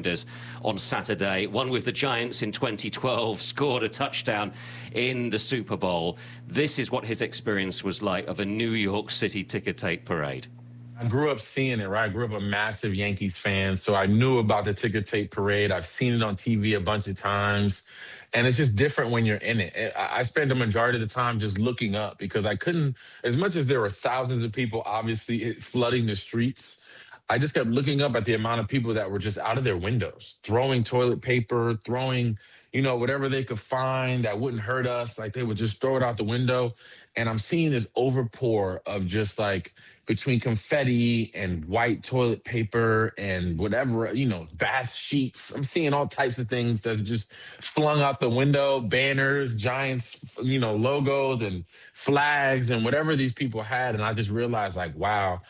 Raiders on Saturday, won with the Giants in 2012, scored a touchdown in the Super Bowl. This is what his experience was like of a New York City ticker tape parade. I grew up seeing it, right? I grew up a massive Yankees fan, so I knew about the ticker tape parade. I've seen it on TV a bunch of times, and it's just different when you're in it. I spent the majority of the time just looking up because I couldn't, as much as there were thousands of people obviously flooding the streets, I just kept looking up at the amount of people that were just out of their windows, throwing toilet paper, throwing, whatever they could find that wouldn't hurt us. Like they would just throw it out the window. And I'm seeing this overpour of just like between confetti and white toilet paper and whatever, bath sheets. I'm seeing all types of things that's just flung out the window, banners, Giants, logos and flags and whatever these people had. And I just realized like, wow,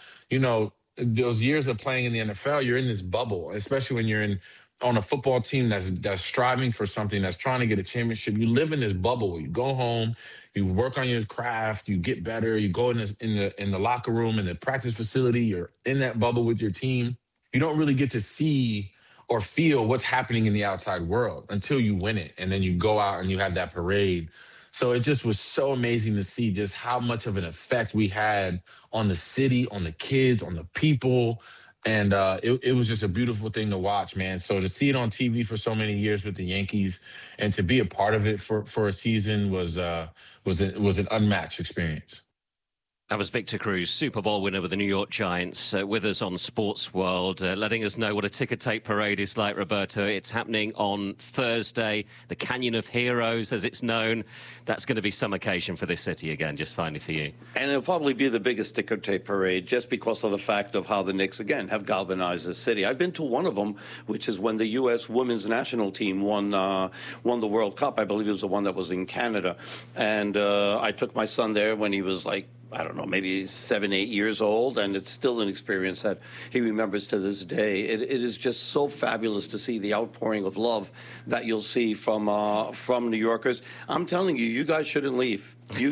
those years of playing in the NFL, you're in this bubble, especially when you're on a football team that's striving for something, that's trying to get a championship. You live in this bubble where you go home, you work on your craft, you get better, you go in the locker room, in the practice facility, you're in that bubble with your team. You don't really get to see or feel what's happening in the outside world until you win it. And then you go out and you have that parade. So it just was so amazing to see just how much of an effect we had on the city, on the kids, on the people. And it was just a beautiful thing to watch, man. So to see it on TV for so many years with the Yankees and to be a part of it for a season was an unmatched experience. That was Victor Cruz, Super Bowl winner with the New York Giants, with us on Sports World, letting us know what a ticker tape parade is like, Roberto. It's happening on Thursday, the Canyon of Heroes, as it's known. That's going to be some occasion for this city again, just finally for you. And it'll probably be the biggest ticker tape parade just because of the fact of how the Knicks, again, have galvanized the city. I've been to one of them, which is when the U.S. women's national team won the World Cup. I believe it was the one that was in Canada. And I took my son there when he was like, I don't know, maybe 7, 8 years old, and it's still an experience that he remembers to this day. It is just so fabulous to see the outpouring of love that you'll see from New Yorkers. I'm telling you, you guys shouldn't leave.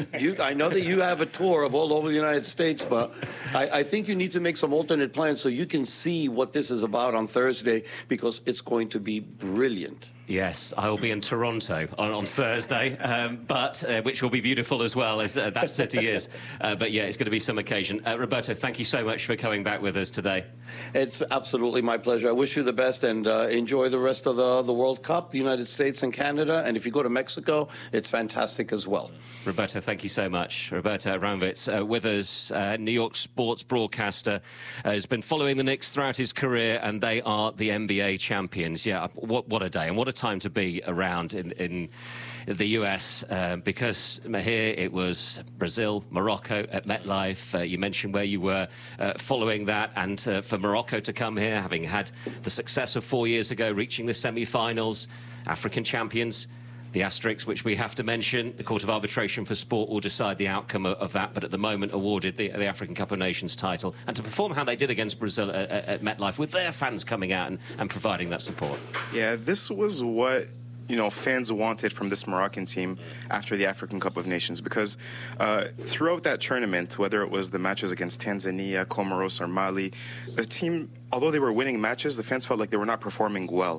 I know that you have a tour of all over the United States, but I think you need to make some alternate plans so you can see what this is about on Thursday, because it's going to be brilliant. Yes, I will be in Toronto on Thursday, but which will be beautiful as well, as that city is. But yeah, it's going to be some occasion. Roberto, thank you so much for coming back with us today. It's absolutely my pleasure. I wish you the best, and enjoy the rest of the World Cup, the United States and Canada. And if you go to Mexico, it's fantastic as well. Roberto, thank you so much. Roberto Abramowitz with us, New York sports broadcaster, has been following the Knicks throughout his career, and they are the NBA champions. Yeah, what a day, and what a time to be around in the US, because here it was Brazil, Morocco at MetLife. You mentioned where you were following that, and for Morocco to come here, having had the success of 4 years ago, reaching the semi-finals, African champions. The asterisk, which we have to mention, the Court of Arbitration for Sport will decide the outcome of that, but at the moment awarded the African Cup of Nations title. And to perform how they did against Brazil at MetLife, with their fans coming out and providing that support. Yeah, this was what fans wanted from this Moroccan team after the African Cup of Nations, because throughout that tournament, whether it was the matches against Tanzania, Comoros, or Mali, the team, although they were winning matches, the fans felt like they were not performing well.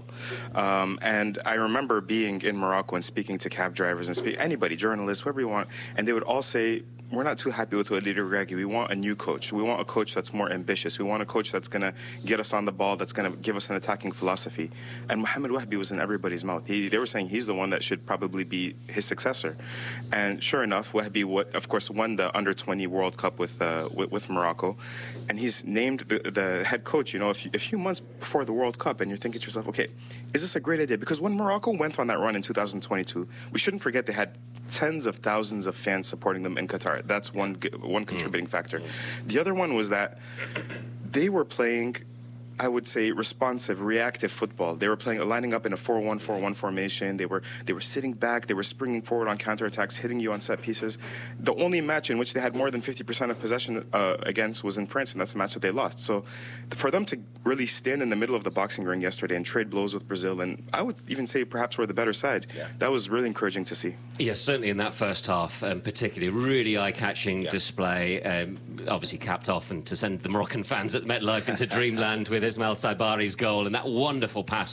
And I remember being in Morocco and speaking to cab drivers and anybody, journalists, whoever you want, and they would all say, we're not too happy with Walid Regragui. We want a new coach. We want a coach that's more ambitious. We want a coach that's going to get us on the ball, that's going to give us an attacking philosophy. And Mohamed Wahbi was in everybody's mouth. They were saying he's the one that should probably be his successor. And sure enough, Wahbi, of course, won the Under-20 World Cup with Morocco. And he's named the head coach, a few months before the World Cup. And you're thinking to yourself, okay, is this a great idea? Because when Morocco went on that run in 2022, we shouldn't forget they had tens of thousands of fans supporting them in Qatar. That's one contributing factor. The other one was that they were playing, I would say, responsive, reactive football. They were lining up in a 4-1-4-1 formation. They were sitting back. They were springing forward on counterattacks, hitting you on set pieces. The only match in which they had more than 50% of possession against was in France, and that's the match that they lost. So for them to really stand in the middle of the boxing ring yesterday and trade blows with Brazil, and I would even say perhaps we're the better side, that was really encouraging to see. Yes, certainly in that first half, particularly, really eye-catching display, obviously capped off, and to send the Moroccan fans at MetLife into dreamland with Ismail Saibari's goal and that wonderful pass